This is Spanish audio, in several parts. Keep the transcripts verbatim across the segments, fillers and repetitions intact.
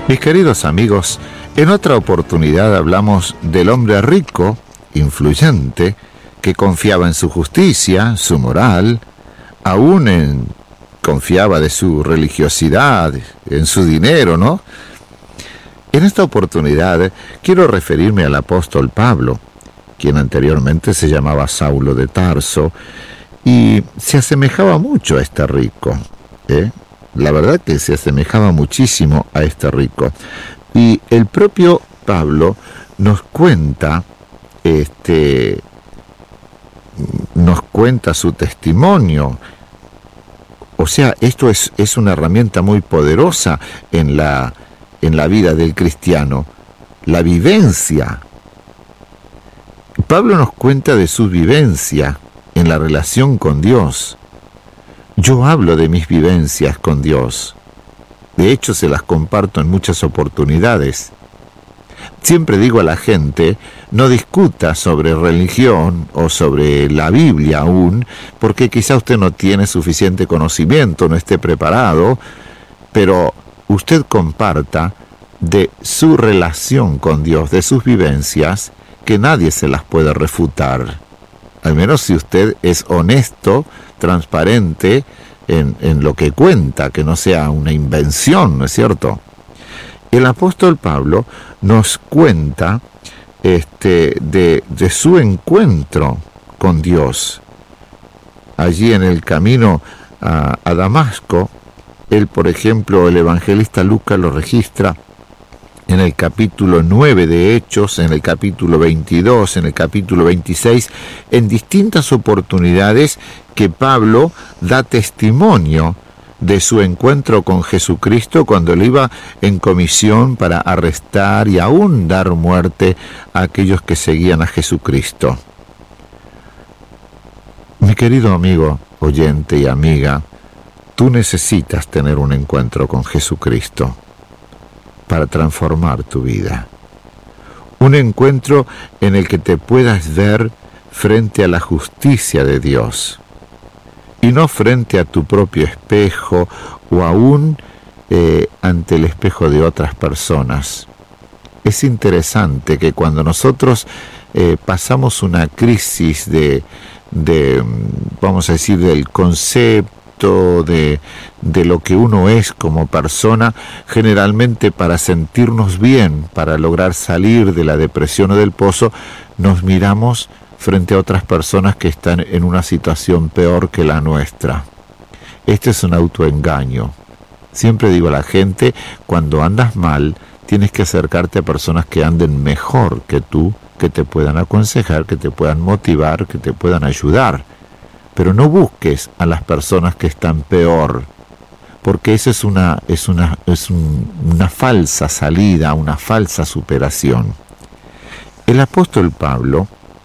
Mis queridos amigos, en otra oportunidad hablamos del hombre rico, influyente, que confiaba en su justicia, su moral, aún en, confiaba de su religiosidad, en su dinero, ¿no? En esta oportunidad quiero referirme al apóstol Pablo, quien anteriormente se llamaba Saulo de Tarso, y se asemejaba mucho a este rico, ¿eh? La verdad que se asemejaba muchísimo a este rico. Y el propio Pablo nos cuenta, este, nos cuenta su testimonio. O sea, esto es, es una herramienta muy poderosa en la, en la vida del cristiano, la vivencia. Pablo nos cuenta de su vivencia en la relación con Dios. Yo hablo de mis vivencias con Dios. De hecho, se las comparto en muchas oportunidades. Siempre digo a la gente, no discuta sobre religión o sobre la Biblia aún, porque quizá usted no tiene suficiente conocimiento, no esté preparado, pero usted comparta de su relación con Dios, de sus vivencias, que nadie se las puede refutar. Al menos si usted es honesto, transparente en, en lo que cuenta, que no sea una invención, ¿no es cierto? El apóstol Pablo nos cuenta este, de, de su encuentro con Dios. Allí en el camino a, a Damasco, él, por ejemplo, el evangelista Lucas lo registra en el capítulo nueve de Hechos, en el capítulo veintidós, en el capítulo veintiséis, en distintas oportunidades que Pablo da testimonio de su encuentro con Jesucristo cuando él iba en comisión para arrestar y aún dar muerte a aquellos que seguían a Jesucristo. Mi querido amigo, oyente y amiga, tú necesitas tener un encuentro con Jesucristo para transformar tu vida. Un encuentro en el que te puedas ver frente a la justicia de Dios y no frente a tu propio espejo o aún eh, ante el espejo de otras personas. Es interesante que cuando nosotros eh, pasamos una crisis de, de, vamos a decir, del concepto, De, de lo que uno es como persona, generalmente para sentirnos bien, para lograr salir de la depresión o del pozo, nos miramos frente a otras personas que están en una situación peor que la nuestra. Este es un autoengaño. Siempre digo a la gente, cuando andas mal, tienes que acercarte a personas que anden mejor que tú, que te puedan aconsejar, que te puedan motivar, que te puedan ayudar. Pero no busques a las personas que están peor, porque esa es una, es una, es un, una falsa salida, una falsa superación. El apóstol Pablo,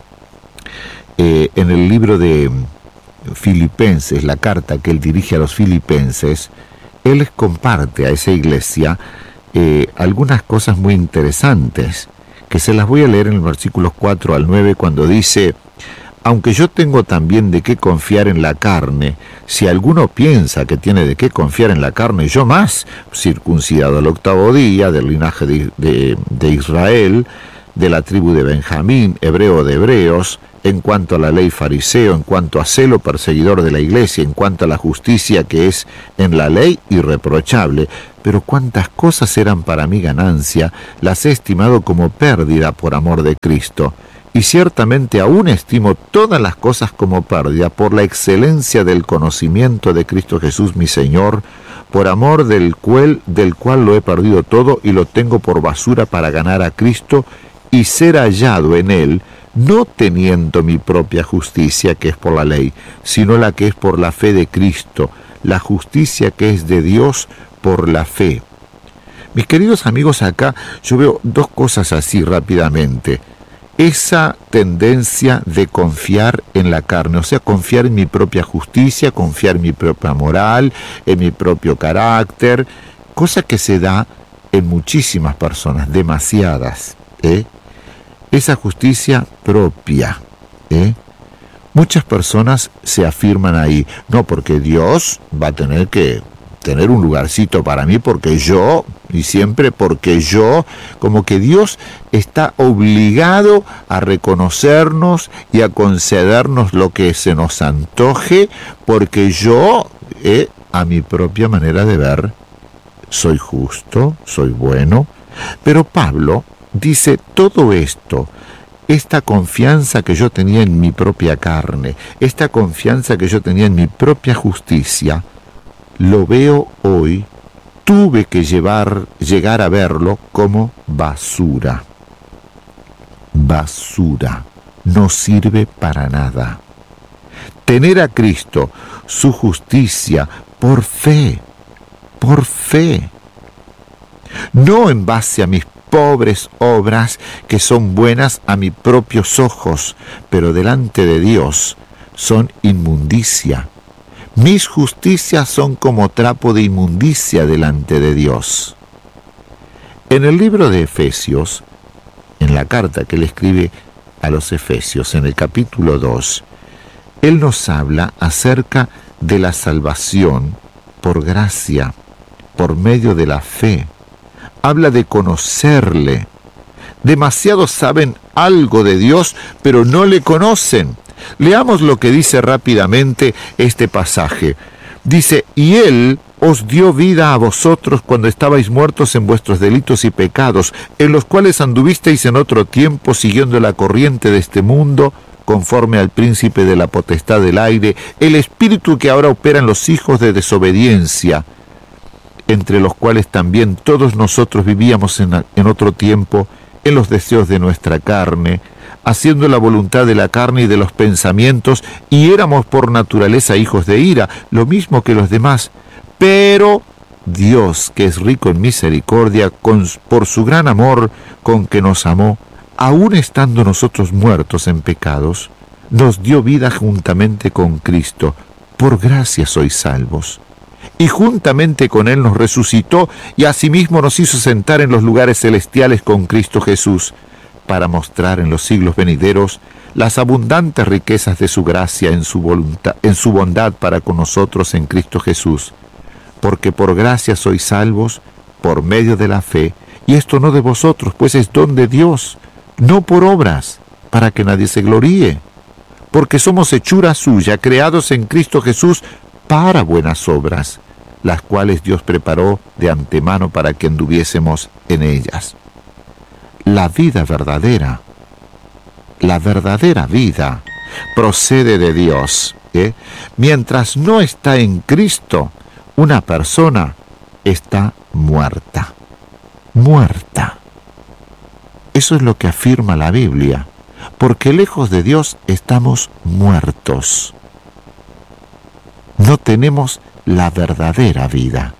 eh, en el libro de Filipenses, la carta que él dirige a los filipenses, él les comparte a esa iglesia eh, algunas cosas muy interesantes, que se las voy a leer en los versículos cuatro al nueve, cuando dice: aunque yo tengo también de qué confiar en la carne, si alguno piensa que tiene de qué confiar en la carne, yo más, circuncidado al octavo día, del linaje de, de, de Israel, de la tribu de Benjamín, hebreo de hebreos, en cuanto a la ley fariseo, en cuanto a celo perseguidor de la iglesia, en cuanto a la justicia que es en la ley irreprochable, pero cuántas cosas eran para mi ganancia, las he estimado como pérdida por amor de Cristo. Y ciertamente aún estimo todas las cosas como pérdida por la excelencia del conocimiento de Cristo Jesús mi Señor, por amor del cual, del cual lo he perdido todo y lo tengo por basura para ganar a Cristo y ser hallado en Él, no teniendo mi propia justicia que es por la ley, sino la que es por la fe de Cristo, la justicia que es de Dios por la fe. Mis queridos amigos, acá yo veo dos cosas así rápidamente. Esa tendencia de confiar en la carne, o sea, confiar en mi propia justicia, confiar en mi propia moral, en mi propio carácter, cosa que se da en muchísimas personas, demasiadas, ¿eh? Esa justicia propia, ¿eh? Muchas personas se afirman ahí, no, porque Dios va a tener que, tener un lugarcito para mí porque yo, y siempre porque yo, como que Dios está obligado a reconocernos y a concedernos lo que se nos antoje, porque yo, eh, a mi propia manera de ver, soy justo, soy bueno. Pero Pablo dice todo esto, esta confianza que yo tenía en mi propia carne, esta confianza que yo tenía en mi propia justicia, lo veo hoy, tuve que llevar, llegar a verlo como basura. Basura, no sirve para nada. Tener a Cristo, su justicia, por fe, por fe. No en base a mis pobres obras que son buenas a mis propios ojos, pero delante de Dios son inmundicia. Mis justicias son como trapo de inmundicia delante de Dios. En el libro de Efesios, en la carta que él escribe a los Efesios, en el capítulo dos, él nos habla acerca de la salvación por gracia, por medio de la fe. Habla de conocerle. Demasiados saben algo de Dios, pero no le conocen. Leamos lo que dice rápidamente este pasaje. Dice, y Él os dio vida a vosotros cuando estabais muertos en vuestros delitos y pecados, en los cuales anduvisteis en otro tiempo siguiendo la corriente de este mundo, conforme al príncipe de la potestad del aire, el espíritu que ahora opera en los hijos de desobediencia, entre los cuales también todos nosotros vivíamos en, en otro tiempo, en los deseos de nuestra carne, haciendo la voluntad de la carne y de los pensamientos, y éramos por naturaleza hijos de ira, lo mismo que los demás. Pero Dios, que es rico en misericordia, con, por su gran amor con que nos amó, aun estando nosotros muertos en pecados, nos dio vida juntamente con Cristo. Por gracia sois salvos. Y juntamente con Él nos resucitó y asimismo nos hizo sentar en los lugares celestiales con Cristo Jesús, para mostrar en los siglos venideros las abundantes riquezas de su gracia en su voluntad, en su bondad para con nosotros en Cristo Jesús. Porque por gracia sois salvos, por medio de la fe, y esto no de vosotros, pues es don de Dios, no por obras, para que nadie se gloríe. Porque somos hechura suya, creados en Cristo Jesús para buenas obras, las cuales Dios preparó de antemano para que anduviésemos en ellas. La vida verdadera, la verdadera vida, procede de Dios. ¿eh? Mientras no está en Cristo, una persona está muerta. Muerta. Eso es lo que afirma la Biblia, porque lejos de Dios estamos muertos. No tenemos la verdadera vida.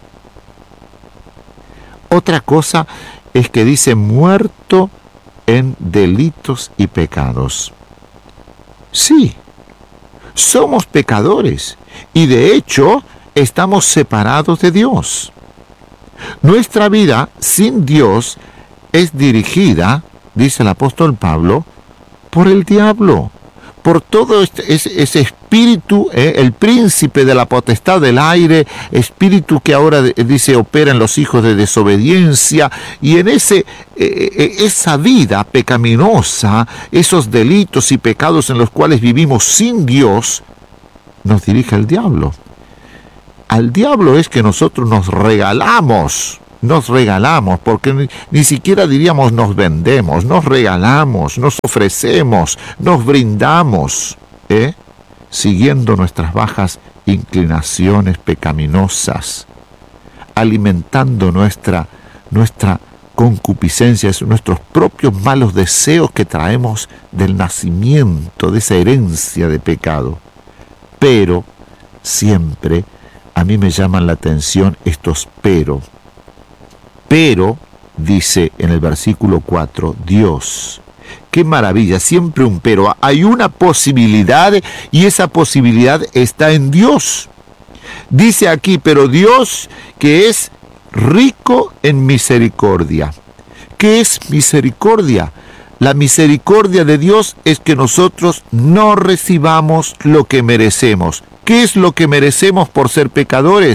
Otra cosa es que dice muerto en delitos y pecados. Sí, somos pecadores y de hecho estamos separados de Dios. Nuestra vida sin Dios es dirigida, dice el apóstol Pablo, por el diablo, por todo este, ese, ese espíritu, eh, el príncipe de la potestad del aire, espíritu que ahora dice opera en los hijos de desobediencia, y en ese eh, esa vida pecaminosa, esos delitos y pecados en los cuales vivimos sin Dios, nos dirige el diablo. Al diablo es que nosotros nos regalamos, nos regalamos, porque ni, ni siquiera diríamos nos vendemos, nos regalamos, nos ofrecemos, nos brindamos, ¿eh? siguiendo nuestras bajas inclinaciones pecaminosas, alimentando nuestra, nuestra concupiscencia, nuestros propios malos deseos que traemos del nacimiento, de esa herencia de pecado. Pero siempre a mí me llaman la atención estos pero. Pero, dice en el versículo cuatro, Dios. ¡Qué maravilla! Siempre un pero. Hay una posibilidad y esa posibilidad está en Dios. Dice aquí, pero Dios que es rico en misericordia. ¿Qué es misericordia? La misericordia de Dios es que nosotros no recibamos lo que merecemos. ¿Qué es lo que merecemos por ser pecadores?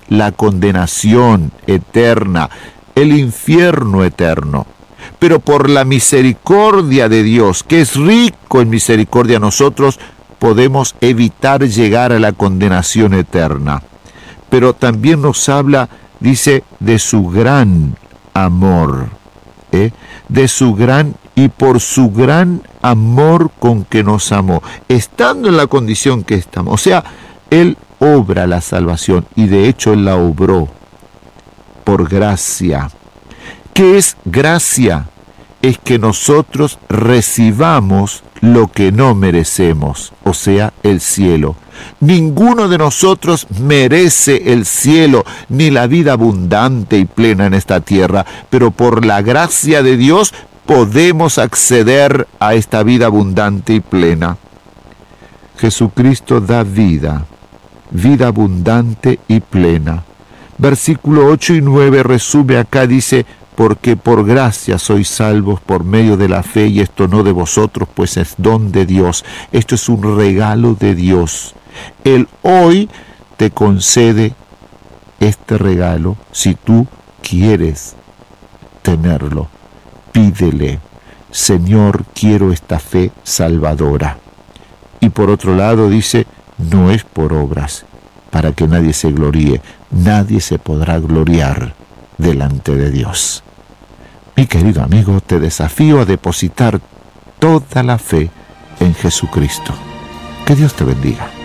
la condenación eterna, el infierno eterno. Pero por la misericordia de Dios, que es rico en misericordia, nosotros podemos evitar llegar a la condenación eterna. Pero también nos habla, dice, de su gran amor, ¿eh? de su gran y por su gran amor con que nos amó, estando en la condición que estamos. O sea, Él obra la salvación, y de hecho Él la obró por gracia. ¿Qué es gracia? Es que nosotros recibamos lo que no merecemos, o sea, el cielo. Ninguno de nosotros merece el cielo, ni la vida abundante y plena en esta tierra, pero por la gracia de Dios podemos acceder a esta vida abundante y plena. Jesucristo da vida, vida abundante y plena. Versículo ocho y nueve resume acá, dice: porque por gracia sois salvos por medio de la fe, y esto no de vosotros, pues es don de Dios. Esto es un regalo de Dios. Él hoy te concede este regalo si tú quieres tenerlo. Pídele: Señor, quiero esta fe salvadora. Y por otro lado dice: no es por obras, para que nadie se gloríe. Nadie se podrá gloriar delante de Dios. Mi querido amigo, te desafío a depositar toda la fe en Jesucristo. Que Dios te bendiga.